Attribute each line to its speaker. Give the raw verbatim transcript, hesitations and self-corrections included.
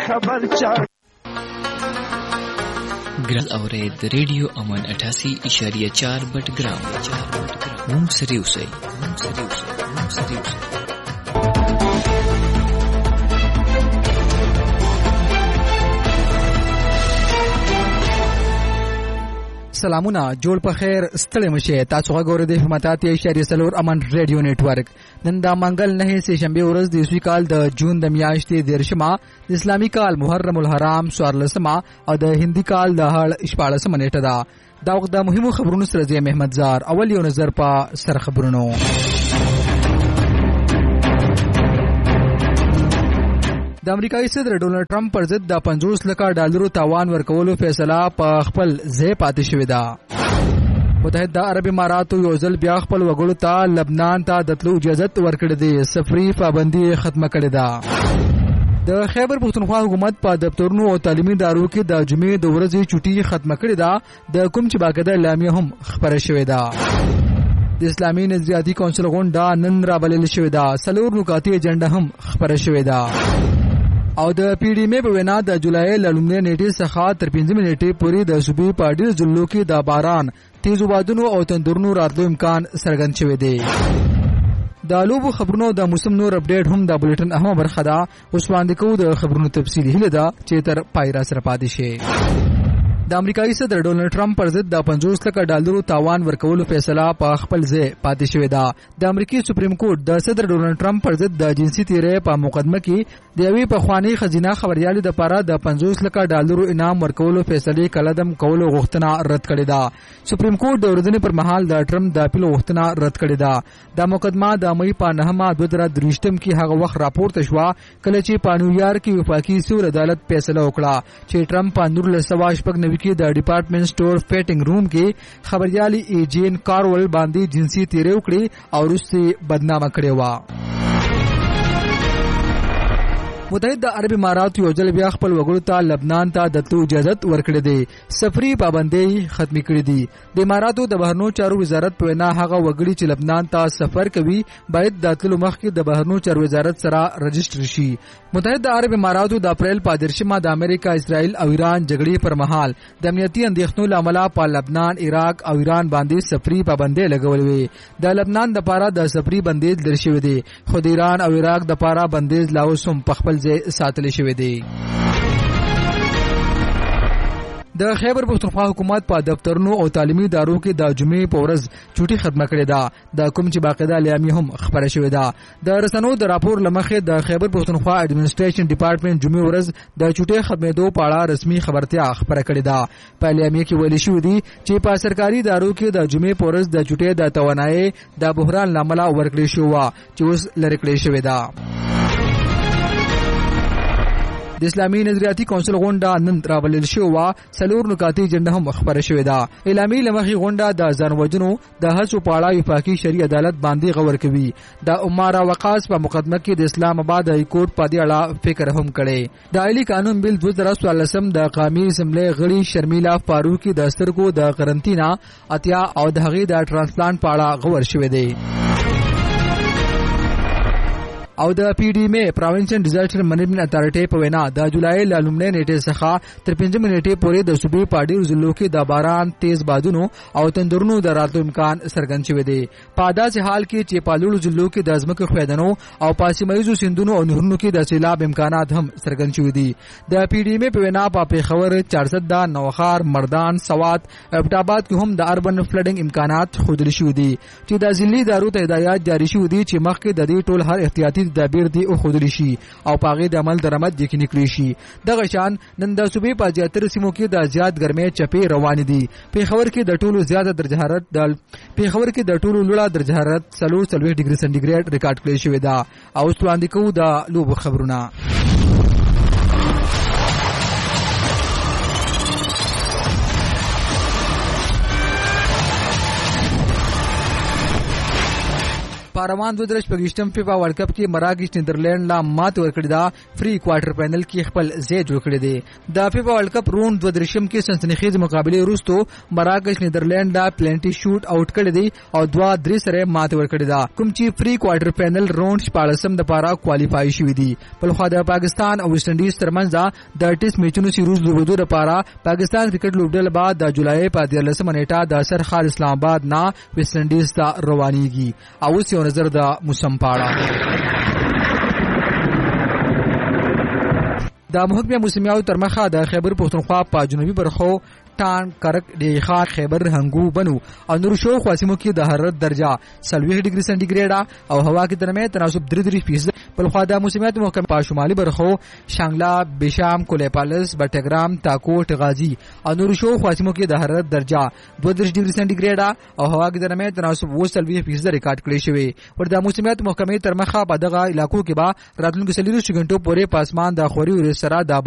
Speaker 1: خبر چا
Speaker 2: ګران اورید ریډیو امن اٹھاسی اشاریه چار بټ ګرام مونږ سره اوسئ مونږ سره اوسئ مونږ سره اوسئ
Speaker 3: سلامونه جوړ په خیر ستړي مشه تاسو غوړې د حکومتاتي اشاریه سلور امن ریډیو نیټورک نن د منګل نه سه شنبه ورځ د اسوي کال د جون د میاشتې د رشمه د اسلامي کال محرم الحرام سوارلسمه او د هندي کال د هړ شپاړسمه نیټه ده دا وخت د مهمو خبرونو سره زه محمد زار اول یو نظر په سر خبرونو د امریکایي صدر ډونلډ ټرمپ پر ضد د پنځوس لکه ډالرو تاوان ورکولو فیصله په خپل ځای پاتې شوې ده. متحده عرب اماراتو یو ځل بیا خپل وګړو ته لبنان ته د تلو اجازه ورکړې ده. سفري پابندي ختمه کړې ده. د خیبر پښتونخوا حکومت په دفترونو او تعلیمي ادارو کې د جمعې د ورځې چټي ختمه کړې ده. د کوم چې باقاعده اعلامیه هم خبره شوې ده. د اسلامي نظریاتي کونسل غونډه نن رابلل شوې ده. څلور نکاتي ایجنډا هم خبره شوې ده. او د پی ډی مې په وینا د جولای لومړۍ نیټې څخه تر پنځمې نیټې پورې د صوبې په ډېر ځلو کې د باران تیزو بادونو او تندرونو راتلو امکان څرګند شوی دی. د لوبو خبرونو د موسم نور اپډیټ هم د بولټن اهمه برخه ده. اوس وړاندې کوو د خبرونو تفصیلي هیله ده چې تر پای را سره پاتې شي. د امریکایي صدر ډونلډ ټرمپ پر ضد د پنځوس لکه ډالرو تاوان ورکولو فیصله په خپل ځای پاتې شوې ده. د امریکای سپریم کورټ د صدر ډونلډ ټرمپ پر ضد د جنسي تیری په مقدمه کې د یوې پخوانۍ خزینه خبريالې د لپاره د پنځوس لکه ډالرو انعام ورکولو فیصله کلدم کولو غوښتنه رد کړې ده. سپریم کورټ د ورځې پر مهال د ټرمپ د اپیل غوښتنه رد کړې ده. د مقدمه د مې په نهمه دوه زره درې کې هغه وخت راپورته شو کله چې په نیویارک کې وفاقي سول عدالت فیصله وکړه چې ټرمپ په نور له سوا شپږ نوي کې د ډپارټمنټ سٹور فیټینګ روم کې خبريالي ایجین کارول باندې جنسي تیری وکړي او وروسته بدنامه کړې و. متحده عرب امارات یو ځل بیا خپل وګړو ته لبنان ته د تلو اجازه ورکړې ده. سفري پابندۍ ختمې کړې دي. د اماراتو د بهرنیو چارو وزارت په وینا هغه وګړي چې لبنان ته سفر کوي باید د تلو مخکې د بهرنیو چارو وزارت سره رجسټر شي. متحده عرب اماراتو د اپریل په دیرشمه د امریکا اسرائیل او ایران جګړې پر مهال د امنیتي اندېښنو لامل په لبنان، عراق او ایران باندې سفري پابندۍ لګولې وي. د لبنان د لپاره د سفري بندیز لري شوی دی خو د ایران او عراق د لپاره بندیز لا اوس هم په خپل ساتل شوی دی. د خیبر پښتونخوا حکومت په دفترونو او تعلیمي ادارو کې د جمعې په ورځ چټي خدمت کړې ده. د کوم چې باقاعده اعلامیه هم خبره شوې ده. د رسنیو د راپور لمخې د خیبر پښتونخوا ایڈمنسټریشن ډپارټمنټ جمعې ورځ د چټي خدمتو په اړه رسمي خبرتیا خبره کړې ده. په اعلامیه کې ویل شوی دی چې په سرکاري ادارو کې د جمعې په ورځ د چټي د توانایي د بحران لامل ورکړې شو چې اوس لری کړې شوې ده. د اسلامي نظریاتي کونسل غونډه نن راولل شو وا څلور نکاتي جنډه هم خبره شوې ده. اعلامي لمخي غونډه د ځانوجنو د هڅو په اړه وفاقي شرعي عدالت باندې غور کوي. د عمر وقاص په مقدمه کې د اسلام آباد های کورټ په دې اړه فکر هم کړي. د عالی قانون بل دوه زره څوارلسم د قومي اسمبلی غړي شرمیلا فاروقي د سترګو د قرنطینا اتیا او د هغې د ټرانسپلانټ په اړه غور شوې دی. او د پی ډی مې پروینشن ډیزاستر منیجمنت اتارټي په وینا د جولای لومړۍ نیټې څخه تر پنځمې نیټې پورې د صوبې په ډېرو ضلعو کې د باران، تیز بادونو او تندرونو د راتلو امکان څرګند شوی دی. په داسې حال کې چې په لوړو ضلعو کې د ځمکې ښویدنو او په سیمه ییزو سیندونو او نهرونو کې د سیلاب امکانات هم څرګند شوي دي. د پی ډی مې په وینا په پېښور، چارسده، نوخار، مردان، سوات او ابټاباد کې هم د اربن فلډینګ امکانات ښودل شوي دي چې د ضلعي ادارو ته هدایات جاری شوي دي چې مخکې د دې ټول هر احتیاطي تدابیر دي او خودلی شي او پاغه د عمل درآمد یقیني کړی شي. دغه شان نن د صوبې په زیاتره سیمو کې د زیات ګرمۍ چپې روان دي. پېښور کې د ټولو زیاته درجه حرارت د پېښور کې د ټولو لوړه درجه حرارت څلور څلوېښت ډیګري سنټیګریډ ریکارډ کړی شوی دا. او وړاندې کوو د لوبو خبرونه. پاروان دوه درش پګشتم فیفا ورلد کپ کې مراکش نیدرلند لا مات ورکړی دا فری کوارټر فائنل کې خپل ځای جوړ کړی دی د فیفا ورلد کپ روند دوه درشم کې سنسنیخیز مقابله وروسته مراکش نیدرلند لا پلنټي شوټ اوټ کړی دی او دوه درې سره مات ورکړی دا کوم چې فری کوارټر فائنل روند شپږم د پاره کوالیفای شوی دی په خوا د پاکستان او ویسټ انډیز ترمنځ د اټیس میچونو سیریز لوبېدو لپاره پاکستان کرکټ لوبډل بعد د جولای په دیارلسمه نیټه د سرخار اسلام آباد نه ویسټ انډیز ته روانيږي او اوس یو نظر د موسم پاړه د محکمه موسمیاو تر مخه د خیبر پښتونخوا په جنوبي برخو ټان کرک دیخا خیبر هنګو بنو او نور شو خواسمو کې د حرارت درجه سلوي ډیګري سنټیګریډ او هوا کې درمه تناسب درې درې فیصد په خوا د موسمیات محکمه په شمالي برخو شانګلا بشام کولیپالس بټګرام تاکو ټغازي او نور شو خواسمو کې د حرارت درجه دوه درې ډیګري سنټیګریډ او هوا کې درمه تناسب اوه سلوي فیصد ریکارډ کړی شوی ور د موسمیات محکمه تر مخه په دغه علاقو کې با راتلونکو سلیرو شګنټو پورې پاسمان د خوري ور سره د